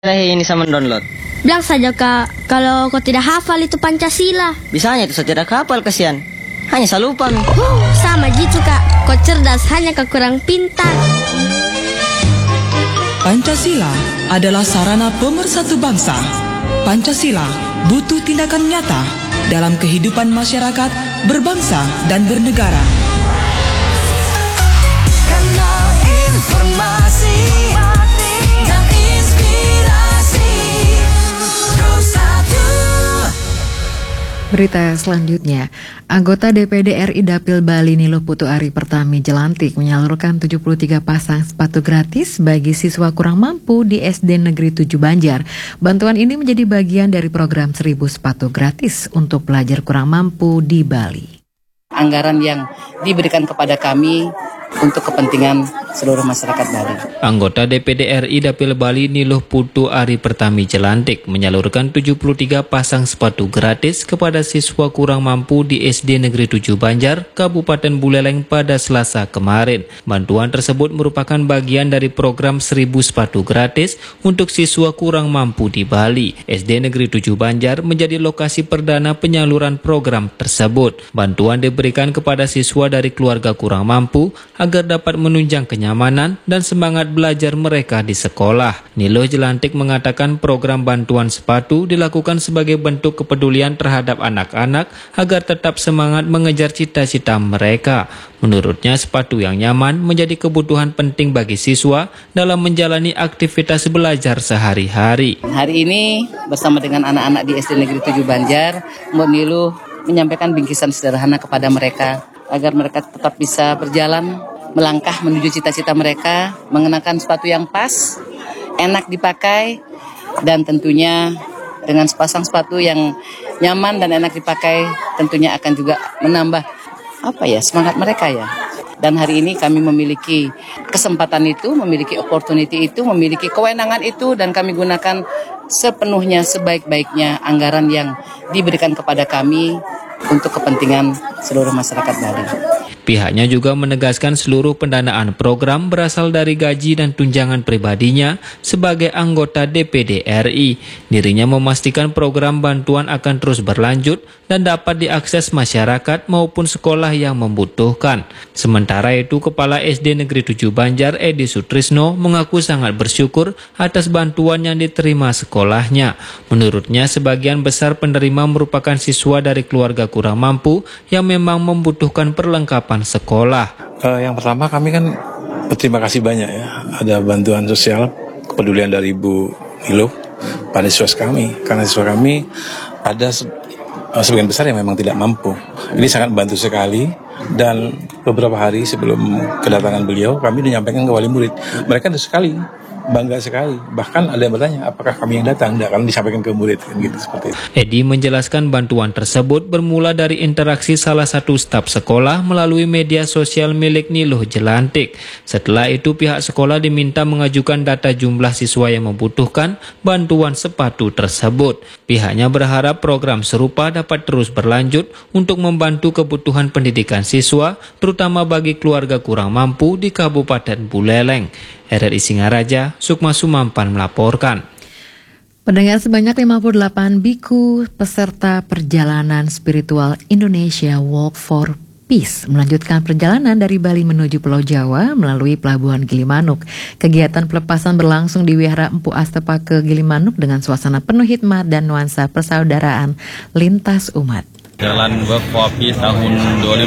Ini sama download. Bilang saja kak, kalau kau tidak hafal itu Pancasila. Bisanya itu saya tidak hafal, kasihan. Hanya saya lupa. Sama gitu kak, kau cerdas, hanya kau kurang pintar. Pancasila adalah sarana pemersatu bangsa. Pancasila butuh tindakan nyata dalam kehidupan masyarakat, berbangsa dan bernegara. Kanal informasi dan inspirasi Pro1. Berita selanjutnya, anggota DPD RI Dapil Bali Niluh Putu Ari Pertami Jelantik menyalurkan 73 pasang sepatu gratis bagi siswa kurang mampu di SD Negeri 7 Banjar. Bantuan ini menjadi bagian dari program 1000 sepatu gratis untuk pelajar kurang mampu di Bali. Anggaran yang diberikan kepada kami untuk kepentingan seluruh masyarakat Bali. Anggota DPD RI Dapil Bali Niluh Putu Ari Pertami Jelantik menyalurkan 73 pasang sepatu gratis kepada siswa kurang mampu di SD Negeri 7 Banjar, Kabupaten Buleleng pada Selasa kemarin. Bantuan tersebut merupakan bagian dari program 1000 sepatu gratis untuk siswa kurang mampu di Bali. SD Negeri 7 Banjar menjadi lokasi perdana penyaluran program tersebut. Bantuan diberikan kepada siswa dari keluarga kurang mampu agar dapat menunjang kenyamanan dan semangat belajar mereka di sekolah. Niluh Jelantik mengatakan program bantuan sepatu dilakukan sebagai bentuk kepedulian terhadap anak-anak agar tetap semangat mengejar cita-cita mereka. Menurutnya, sepatu yang nyaman menjadi kebutuhan penting bagi siswa dalam menjalani aktivitas belajar sehari-hari. Hari ini bersama dengan anak-anak di SD Negeri 7 Banjar, Mbak Niluh menyampaikan bingkisan sederhana kepada mereka agar mereka tetap bisa berjalan melangkah menuju cita-cita mereka, mengenakan sepatu yang pas, enak dipakai, dan tentunya dengan sepasang sepatu yang nyaman dan enak dipakai tentunya akan juga menambah semangat mereka ya. Dan hari ini kami memiliki kesempatan itu, memiliki opportunity itu, memiliki kewenangan itu, dan kami gunakan sepenuhnya, sebaik-baiknya anggaran yang diberikan kepada kami untuk kepentingan seluruh masyarakat Bali. Pihaknya juga menegaskan seluruh pendanaan program berasal dari gaji dan tunjangan pribadinya sebagai anggota DPD RI. Dirinya memastikan program bantuan akan terus berlanjut dan dapat diakses masyarakat maupun sekolah yang membutuhkan. Sementara itu, Kepala SD Negeri 7 Banjar Edi Sutrisno mengaku sangat bersyukur atas bantuan yang diterima sekolahnya. Menurutnya, sebagian besar penerima merupakan siswa dari keluarga kurang mampu yang memang membutuhkan perlengkapan sekolah. Yang pertama, kami kan berterima kasih banyak ya, ada bantuan sosial kepedulian dari Ibu Niluh pada siswa kami, karena siswa kami ada sebagian besar yang memang tidak mampu. Ini sangat membantu sekali, dan beberapa hari sebelum kedatangan beliau kami menyampaikan ke wali murid, mereka bangga sekali. Bahkan ada yang bertanya, apakah kami yang datang? Tidak, karena disampaikan ke murid, gitu, seperti itu. Edi menjelaskan bantuan tersebut bermula dari interaksi salah satu staf sekolah melalui media sosial milik Niluh Jelantik. Setelah itu, pihak sekolah diminta mengajukan data jumlah siswa yang membutuhkan bantuan sepatu tersebut. Pihaknya berharap program serupa dapat terus berlanjut untuk membantu kebutuhan pendidikan siswa, terutama bagi keluarga kurang mampu di Kabupaten Buleleng. RRI Singaraja, Sukma Sumampan melaporkan. Pendengar, sebanyak 58 biku peserta perjalanan spiritual Indonesia Walk for Peace melanjutkan perjalanan dari Bali menuju Pulau Jawa melalui Pelabuhan Gilimanuk. Kegiatan pelepasan berlangsung di Wihara Empu Astapake Gilimanuk dengan suasana penuh hikmat dan nuansa persaudaraan lintas umat. Jalan Walk for Peace tahun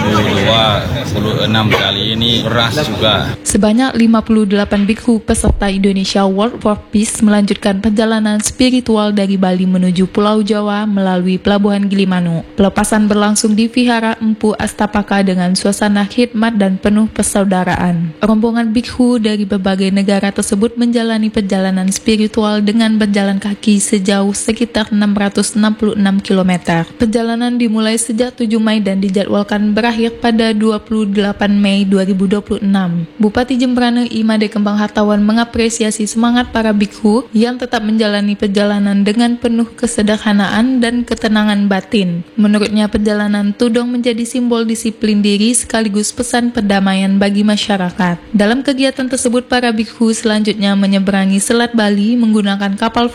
2026 kali ini beras juga. Sebanyak 58 biku peserta Indonesia Walk for Peace melanjutkan perjalanan spiritual dari Bali menuju Pulau Jawa melalui Pelabuhan Gilimanuk. Pelepasan berlangsung di Vihara Empu Astapaka dengan suasana khidmat dan penuh persaudaraan. Rombongan bikhu dari berbagai negara tersebut menjalani perjalanan spiritual dengan berjalan kaki sejauh sekitar 666 km. Perjalanan dimulai dimulai sejak 7 Mei dan dijadwalkan berakhir pada 28 Mei 2026. Bupati Jembrana Imade Kembang Hartawan mengapresiasi semangat para bikhu yang tetap menjalani perjalanan dengan penuh kesederhanaan dan ketenangan batin. Menurutnya, perjalanan tudong menjadi simbol disiplin diri sekaligus pesan perdamaian bagi masyarakat. Dalam kegiatan tersebut, para bikhu selanjutnya menyeberangi Selat Bali menggunakan kapal